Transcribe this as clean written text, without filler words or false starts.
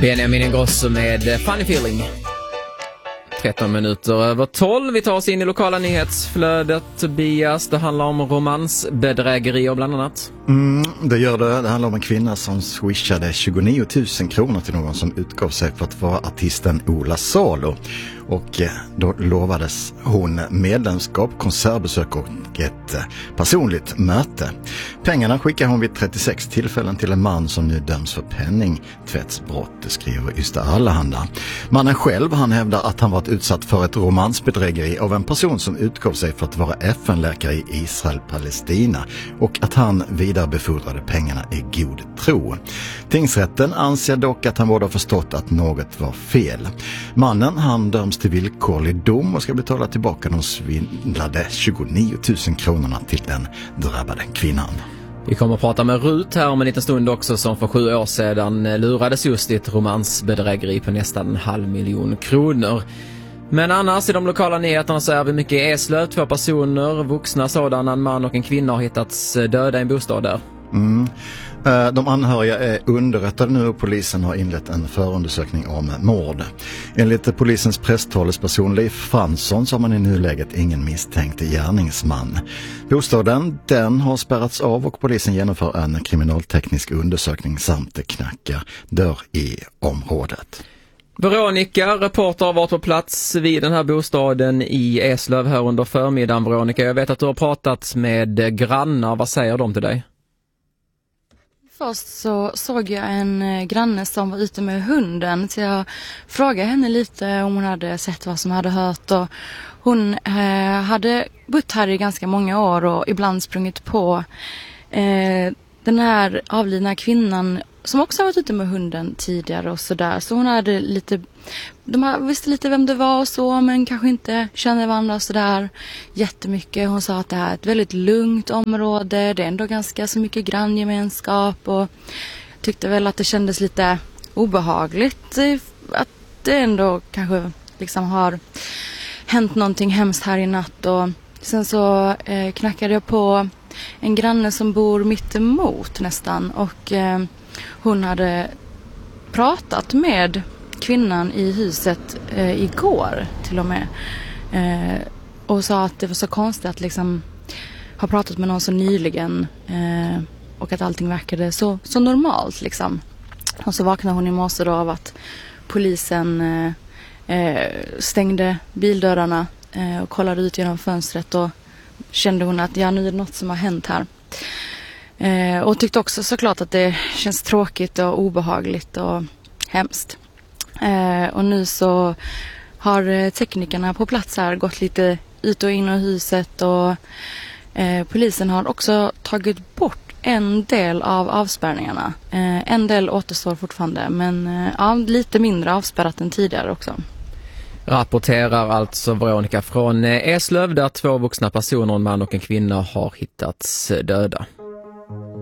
Benjamin Ingrosso med Funny Feeling. 13 minuter över 12. Vi tar oss in i lokala nyhetsflödet, Tobias. Det handlar om romansbedrägerier bland annat. Det gör det. Det handlar om en kvinna som swishade 29 000 kronor till någon som utgav sig för att vara artisten Ola Salo. Och då lovades hon medlemskap, konsertbesök och ett personligt möte. Pengarna skickar hon vid 36 tillfällen till en man som nu döms för penningtvättsbrott, skriver Ystad Allehanda. Mannen själv, han hävdar att han varit utsatt för ett romansbedrägeri av en person som utgav sig för att vara FN-läkare i Israel-Palestina och att han vidarebefordrade pengarna i god tro. Tingsrätten anser dock att han borde ha förstått att något var fel. Mannen, han döms till villkorlig dom och ska betala tillbaka de svindlade 29 000 kronorna till den drabbade kvinnan. Vi kommer att prata med Rut här om en liten stund också, som för 7 år sedan lurades just i ett romansbedrägeri på nästan 500 000 kronor. Men annars i de lokala nyheterna så är vi mycket i Eslöv. 2 personer, vuxna sådana, en man och en kvinna, har hittats döda i en bostad där. De anhöriga är underrättade nu och polisen har inlett en förundersökning om mord. Enligt polisens presstalesperson Leif Fransson så har man i nuläget ingen misstänkt gärningsman. Bostaden, den har spärrats av och polisen genomför en kriminalteknisk undersökning samt knackar dörr i området. Veronica, reporter, har varit på plats vid den här bostaden i Eslöv här under förmiddagen. Veronica, jag vet att du har pratat med grannar. Vad säger de till dig? Först så såg jag en granne som var ute med hunden, så jag frågade henne lite om hon hade sett vad som hade hört. Och hon hade bott här i ganska många år och ibland sprungit på den här avlidna kvinnan som också varit ute med hunden tidigare och sådär. Så hon hade visste lite vem det var och så, men kanske inte kände varandra och sådär jättemycket. Hon sa att det här är ett väldigt lugnt område, det är ändå ganska så mycket granngemenskap, och tyckte väl att det kändes lite obehagligt att det ändå kanske liksom har hänt någonting hemskt här i natt. Och sen så knackade jag på en granne som bor mitt emot nästan, och hon hade pratat med kvinnan i huset igår till och med, och sa att det var så konstigt att liksom ha pratat med någon så nyligen, och att allting verkade så normalt liksom. Och så vaknade hon i morse då av att polisen stängde bildörrarna och kollade ut genom fönstret, och kände hon att nu är det något som har hänt här. Och tyckte också såklart att det känns tråkigt och obehagligt och hemskt. Och nu så har teknikerna på plats här gått lite ut och in i huset, och polisen har också tagit bort en del av avspärrningarna. En del återstår fortfarande, men lite mindre avspärrat än tidigare också. Rapporterar alltså Veronica från Eslöv, där 2 vuxna personer, en man och en kvinna, har hittats döda.